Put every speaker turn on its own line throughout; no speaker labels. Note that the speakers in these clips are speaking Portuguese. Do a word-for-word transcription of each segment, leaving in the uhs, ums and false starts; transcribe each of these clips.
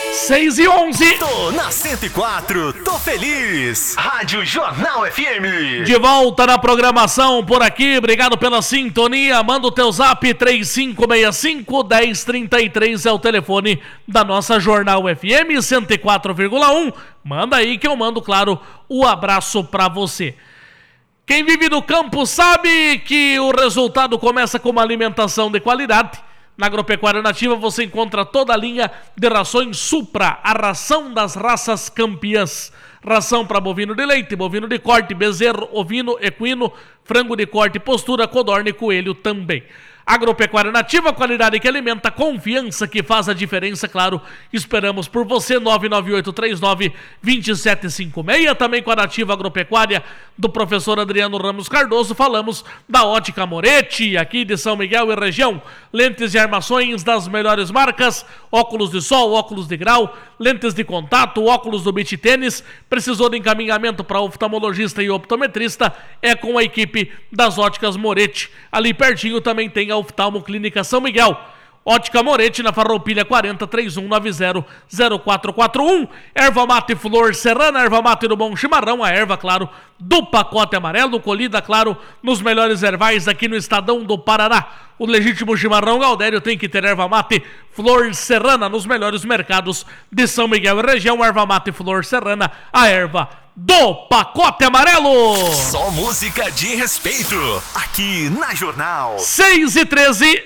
seis e onze.
Tô na cento e quatro, tô feliz. Rádio Jornal F M.
De volta na programação por aqui. Obrigado pela sintonia. Manda o teu zap três cinco seis cinco, um zero três três é o telefone da nossa Jornal F M cento e quatro vírgula um. Manda aí que eu mando, claro, o abraço pra você. Quem vive no campo sabe que o resultado começa com uma alimentação de qualidade. Na Agropecuária Nativa você encontra toda a linha de rações Supra, a ração das raças campeãs. Ração para bovino de leite, bovino de corte, bezerro, ovino, equino, frango de corte, postura, codorna e coelho também. Agropecuária Nativa, qualidade que alimenta, confiança que faz a diferença, claro. Esperamos por você, nove nove oito três nove, dois sete cinco seis. Também com a Nativa Agropecuária do professor Adriano Ramos Cardoso. Falamos da Ótica Moretti, aqui de São Miguel e região. Lentes e armações das melhores marcas, óculos de sol, óculos de grau, lentes de contato, óculos do beach tênis. Precisou de encaminhamento para oftalmologista e optometrista? É com a equipe das Óticas Moretti. Ali pertinho também tem a Oftalmo Clínica São Miguel. Ótica Moretti na Farroupilha quarenta, três um nove zero, zero quatro quatro um. Erva mate Flor Serrana, erva mate do Bom Chimarrão, a erva, claro, do pacote amarelo, colhida, claro, nos melhores ervais aqui no Estadão do Paraná. O legítimo chimarrão Galdério tem que ter erva mate Flor Serrana nos melhores mercados de São Miguel e região. Erva mate Flor Serrana, a erva do pacote amarelo.
Só música de respeito aqui na Jornal.
seis e treze.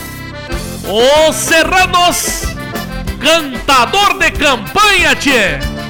Os Serranos, cantador de campanha, tchê.